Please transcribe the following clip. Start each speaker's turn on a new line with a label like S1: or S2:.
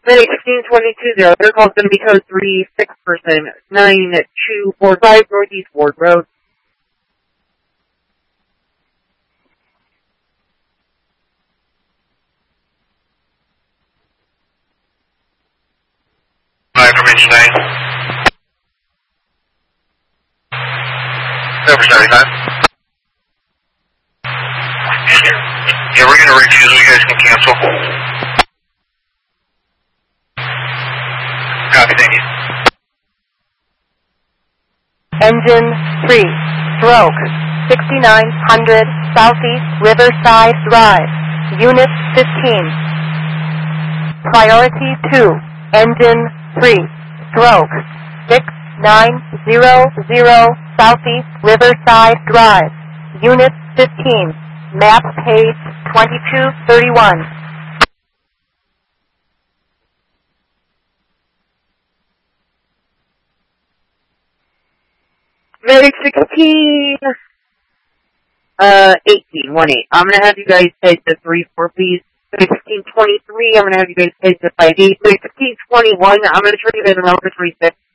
S1: Medic 1622, the other call is going to be code 36 person 9245 Northeast Ward Road.
S2: From engine 9. Over 75. Yeah, we're going to refuse. You guys can cancel. Copy, thank you.
S3: Engine 3, stroke, 6900 Southeast Riverside Drive, Unit 15. Priority 2, Engine 3, stroke, 6900 Southeast Riverside Drive, Unit 15, map page 2231.
S1: Medic 18. I'm going to have you guys take the 3-4, please. 1623, I'm going to have you guys take the 5-8. 1621, I'm going to turn you guys around for 3-6.